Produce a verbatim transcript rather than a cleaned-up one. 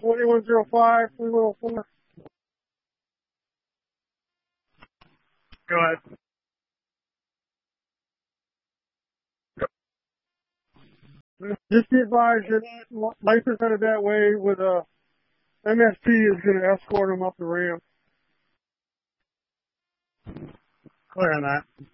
twenty-one oh five, twenty-one oh four. Go ahead. Just be advised that license headed that way with a M S P is going to escort them up the ramp. Clear on that.